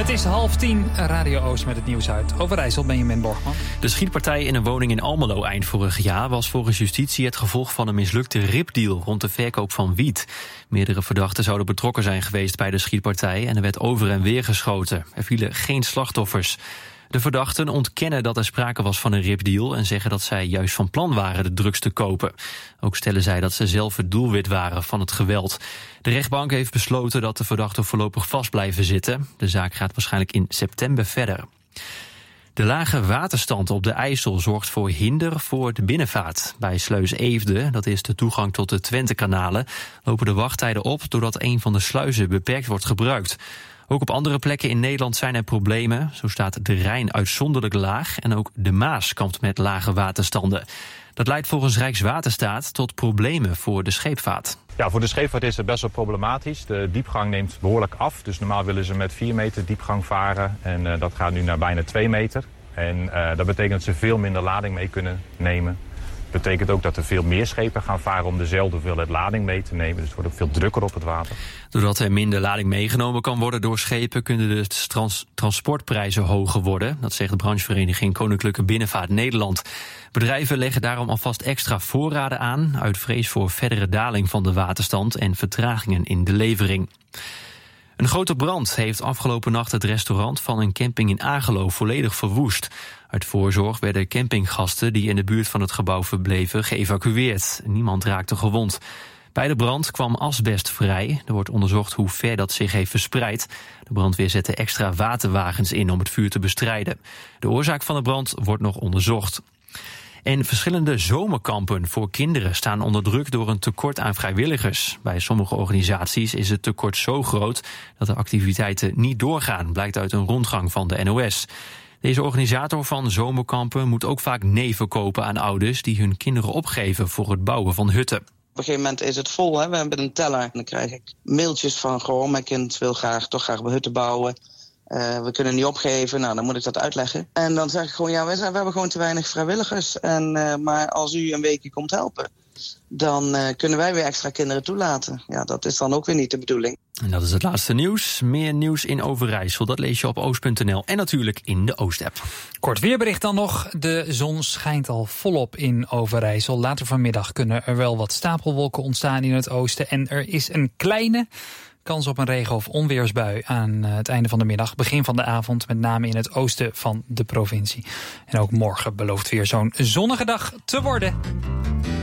is 9:30, Radio Oost met het nieuws uit Overijssel. Benjamin Borgman. De schietpartij in een woning in Almelo eind vorig jaar was volgens justitie het gevolg van een mislukte ripdeal rond de verkoop van wiet. Meerdere verdachten zouden betrokken zijn geweest bij de schietpartij en er werd over en weer geschoten. Er vielen geen slachtoffers. De verdachten ontkennen dat er sprake was van een ripdeal en zeggen dat zij juist van plan waren de drugs te kopen. Ook stellen zij dat ze zelf het doelwit waren van het geweld. De rechtbank heeft besloten dat de verdachten voorlopig vast blijven zitten. De zaak gaat waarschijnlijk in september verder. De lage waterstand op de IJssel zorgt voor hinder voor de binnenvaart. Bij Sluis Eefde, dat is de toegang tot de Twentekanalen, lopen de wachttijden op doordat een van de sluizen beperkt wordt gebruikt. Ook op andere plekken in Nederland zijn er problemen. Zo staat de Rijn uitzonderlijk laag en ook de Maas kampt met lage waterstanden. Dat leidt volgens Rijkswaterstaat tot problemen voor de scheepvaart. Ja, voor de scheepvaart is het best wel problematisch. De diepgang neemt behoorlijk af. Dus normaal willen ze met 4 meter diepgang varen. En dat gaat nu naar bijna 2 meter. En dat betekent dat ze veel minder lading mee kunnen nemen. Dat betekent ook dat er veel meer schepen gaan varen om dezelfde hoeveelheid lading mee te nemen. Dus het wordt ook veel drukker op het water. Doordat er minder lading meegenomen kan worden door schepen, kunnen de transportprijzen hoger worden. Dat zegt de branchevereniging Koninklijke Binnenvaart Nederland. Bedrijven leggen daarom alvast extra voorraden aan, uit vrees voor verdere daling van de waterstand en vertragingen in de levering. Een grote brand heeft afgelopen nacht het restaurant van een camping in Agelo volledig verwoest. Uit voorzorg werden campinggasten die in de buurt van het gebouw verbleven geëvacueerd. Niemand raakte gewond. Bij de brand kwam asbest vrij. Er wordt onderzocht hoe ver dat zich heeft verspreid. De brandweer zette extra waterwagens in om het vuur te bestrijden. De oorzaak van de brand wordt nog onderzocht. En verschillende zomerkampen voor kinderen staan onder druk door een tekort aan vrijwilligers. Bij sommige organisaties is het tekort zo groot dat de activiteiten niet doorgaan, blijkt uit een rondgang van de NOS. Deze organisator van zomerkampen moet ook vaak nee verkopen aan ouders die hun kinderen opgeven voor het bouwen van hutten. Op een gegeven moment is het vol, hè? We hebben een teller. En dan krijg ik mailtjes van, goh, mijn kind wil toch graag hutten bouwen. We kunnen niet opgeven, nou dan moet ik dat uitleggen. En dan zeg ik gewoon, ja, we hebben gewoon te weinig vrijwilligers. Maar als u een weekje komt helpen, dan kunnen wij weer extra kinderen toelaten. Ja, dat is dan ook weer niet de bedoeling. En dat is het laatste nieuws. Meer nieuws in Overijssel, dat lees je op oost.nl en natuurlijk in de Oost-app. Kort weerbericht dan nog. De zon schijnt al volop in Overijssel. Later vanmiddag kunnen er wel wat stapelwolken ontstaan in het oosten. En er is een kleine kans op een regen- of onweersbui aan het einde van de middag. Begin van de avond, met name in het oosten van de provincie. En ook morgen belooft weer zo'n zonnige dag te worden.